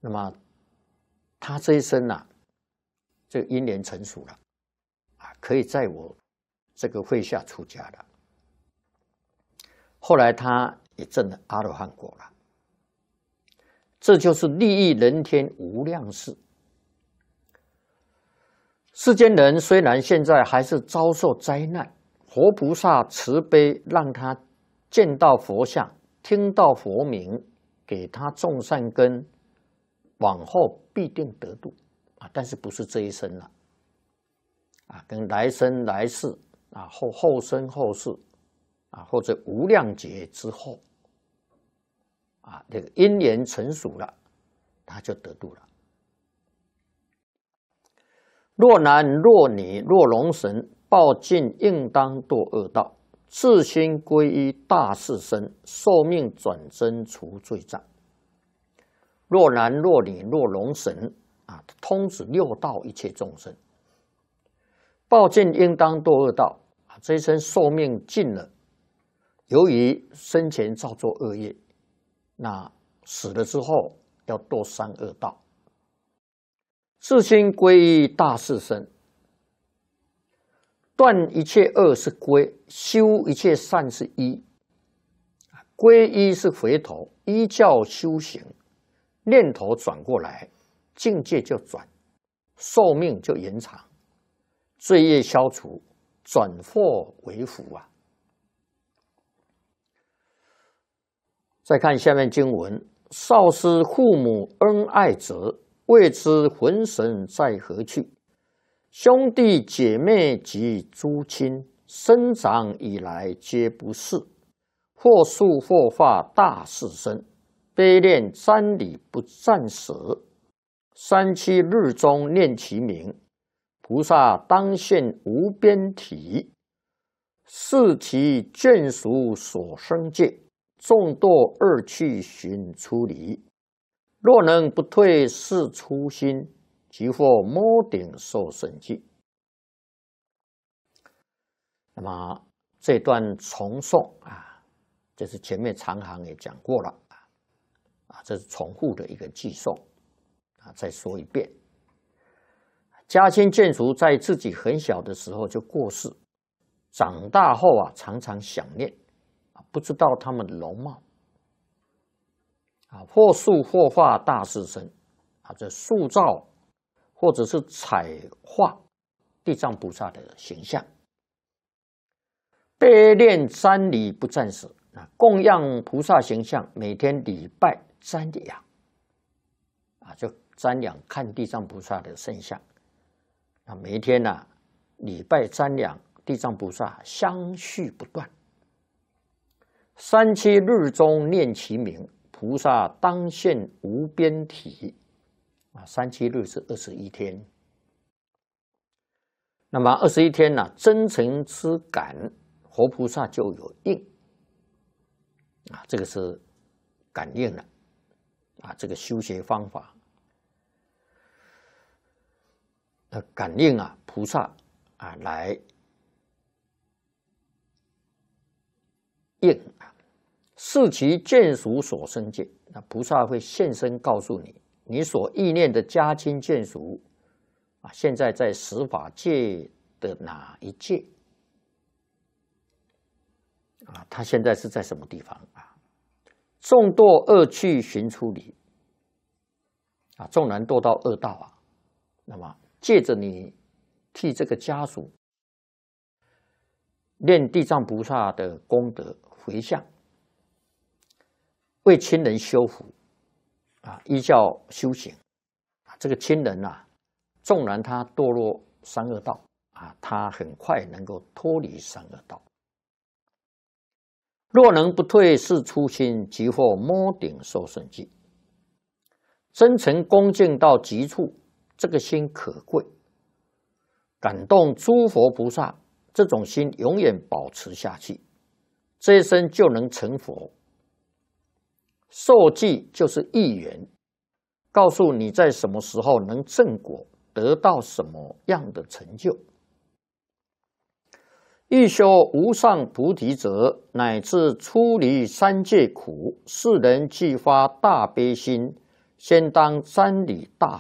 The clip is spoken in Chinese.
那么他这一生啊，这个因缘成熟了啊，可以在我这个会下出家了。后来他也证了阿罗汉果了。这就是利益人天无量事。世间人虽然现在还是遭受灾难，佛菩萨慈悲，让他见到佛像，听到佛名，给他种善根，往后必定得度啊！但是不是这一生了啊？跟来生来世啊，后生后世啊，或者无量劫之后啊，这个因缘成熟了，他就得度了。若男若女若龙神，报尽应当堕恶道，自心归依大士身，寿命转增除罪障。若男若女若龙神啊，通指六道一切众生。报尽应当堕恶道啊，这一生寿命尽了，由于生前造作恶业，那死了之后要堕三恶道。自心归依大士身，断一切恶是归，修一切善是依。归依是回头，依教修行，念头转过来，境界就转，寿命就延长，罪业消除，转祸为福啊！再看下面经文：少师父母恩爱者，未知魂神在何去？兄弟姐妹及诸亲，生长以来皆不是。或树或发大士身，悲念瞻礼不暂舍。37日中念其名，菩萨当现无边体。视其眷属所生界，众堕恶趣寻出离。若能不退是初心，即获摸顶受胜记。那么这段重诵啊，就是前面长行也讲过了啊，这是重复的一个记诵啊，再说一遍。家亲眷属在自己很小的时候就过世，长大后啊，常常想念啊，不知道他们的容貌。或塑或画大士身啊，这塑造或者是彩画地藏菩萨的形象。悲念瞻礼不暂舍啊，供养菩萨形象，每天礼拜瞻仰啊，就瞻仰看地藏菩萨的圣像啊，每一天呢，礼拜瞻仰地藏菩萨，相续不断。37日中念其名，菩萨当现无边体啊，37日是21天。那么21天呢，真诚之感，活菩萨就有应啊，这个是感应了啊，这个修学方法，感应啊，菩萨啊来应啊。视其眷属所生界，那菩萨会现身告诉你，你所意念的家亲眷属啊，现在在十法界的哪一界啊？他现在是在什么地方啊？众堕恶趣寻出离啊，纵然堕到恶道啊，那么借着你替这个家属念地藏菩萨的功德回向。为亲人修福啊，依教修行啊，这个亲人啊，纵然他堕落三恶道啊，他很快能够脱离三恶道。若能不退是初心，即获摸顶受胜记。真诚恭敬到极处，这个心可贵，感动诸佛菩萨，这种心永远保持下去，这一生就能成佛。受记就是意缘，告诉你在什么时候能正果，得到什么样的成就。欲修无上菩提者，乃至出离三界苦，世人既发大悲心， 先当瞻礼大